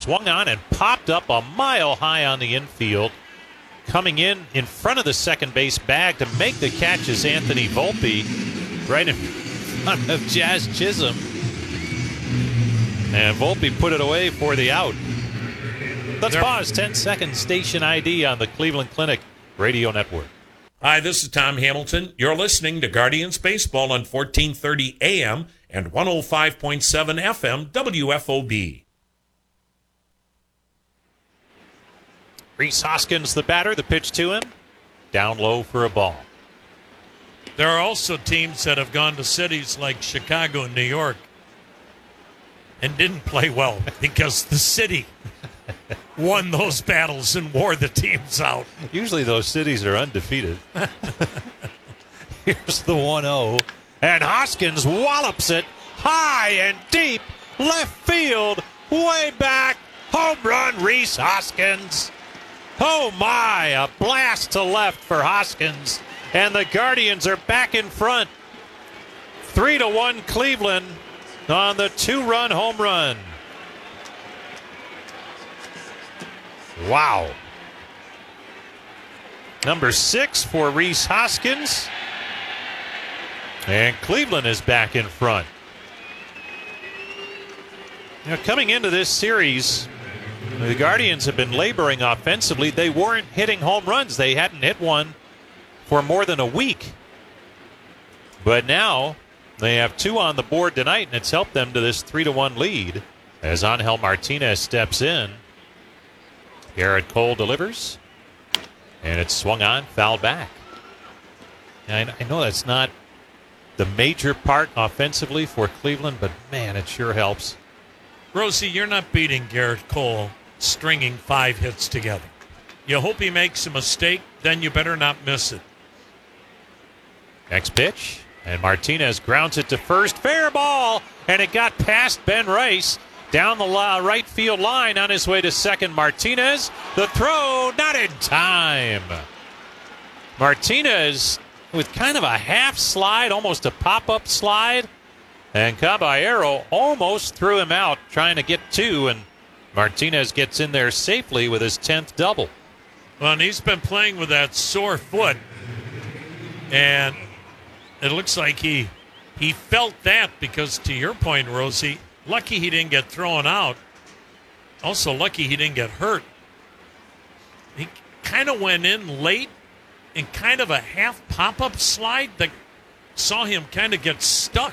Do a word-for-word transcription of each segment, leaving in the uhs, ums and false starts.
swung on and popped up a mile high on the infield. Coming in in front of the second base bag to make the catch is Anthony Volpe, right in front of Jazz Chisholm. And Volpe put it away for the out. Let's there. pause. ten seconds. Station I D on the Cleveland Clinic Radio Network. Hi, this is Tom Hamilton. You're listening to Guardians Baseball on fourteen thirty A M and one oh five point seven F M W F O B. Rhys Hoskins, the batter, the pitch to him. Down low for a ball. There are also teams that have gone to cities like Chicago and New York and didn't play well because the city won those battles and wore the teams out. Usually those cities are undefeated. Here's the one oh. And Hoskins wallops it high and deep. Left field. Way back. Home run, Rhys Hoskins. Oh, my. A blast to left for Hoskins. And the Guardians are back in front. Three to one Cleveland on the two-run home run. Wow. Number six for Rhys Hoskins. And Cleveland is back in front. Now, coming into this series, the Guardians have been laboring offensively. They weren't hitting home runs. They hadn't hit one for more than a week. But now they have two on the board tonight, and it's helped them to this three to one lead as Angel Martinez steps in. Garrett Cole delivers, and it's swung on, fouled back. And I know that's not the major part offensively for Cleveland, but man, it sure helps. Rosie, you're not beating Garrett Cole stringing five hits together. You hope he makes a mistake, then you better not miss it. Next pitch, and Martinez grounds it to first. Fair ball, and it got past Ben Rice down the right field line on his way to second. Martinez, the throw, not in time. Martinez with kind of a half slide, almost a pop-up slide, and Caballero almost threw him out trying to get two, and Martinez gets in there safely with his tenth double. Well, and he's been playing with that sore foot, and it looks like he he felt that because, to your point, Rosie, lucky he didn't get thrown out. Also lucky he didn't get hurt. He kind of went in late in kind of a half pop-up slide that saw him kind of get stuck.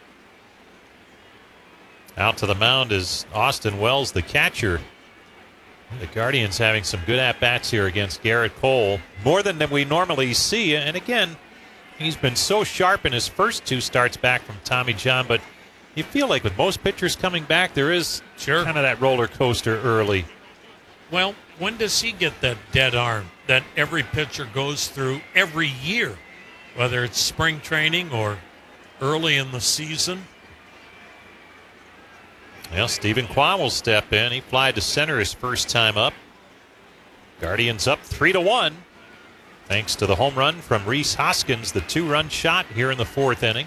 Out to the mound is Austin Wells, the catcher. The Guardians having some good at-bats here against Garrett Cole. More than we normally see. And again, he's been so sharp in his first two starts back from Tommy John. But you feel like with most pitchers coming back, there is sure. kind of that roller coaster early. Well, when does he get that dead arm that every pitcher goes through every year? Whether it's spring training or early in the season. Well, Stephen Kwan will step in. He flied to center his first time up. Guardians up three to one. Thanks to the home run from Rhys Hoskins, the two-run shot here in the fourth inning.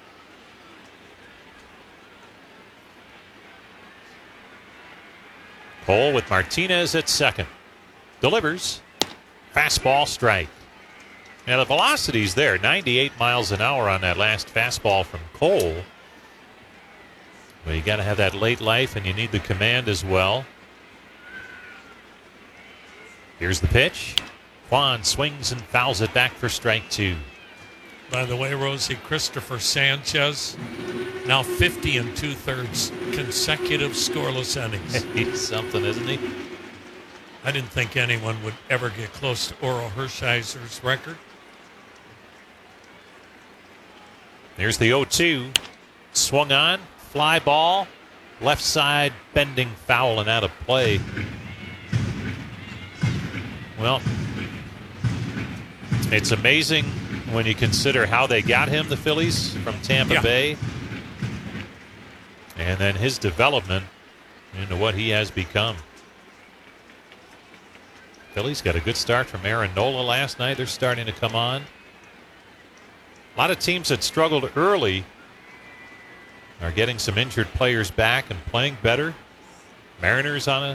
Cole with Martinez at second. Delivers. Fastball strike. Now the velocity's there, ninety-eight miles an hour on that last fastball from Cole. Well, you got to have that late life, and you need the command as well. Here's the pitch. Kwan swings and fouls it back for strike two. By the way, Rosie, Christopher Sanchez, now fifty and two-thirds consecutive scoreless innings. He's something, isn't he? I didn't think anyone would ever get close to Oral Hershiser's record. Here's the oh two. Swung on. Fly ball, left side, bending foul and out of play. Well, it's amazing when you consider how they got him, the Phillies, from Tampa yeah. Bay. And then his development into what he has become. Phillies got a good start from Aaron Nola last night. They're starting to come on. A lot of teams that struggled early are getting some injured players back and playing better. Mariners on a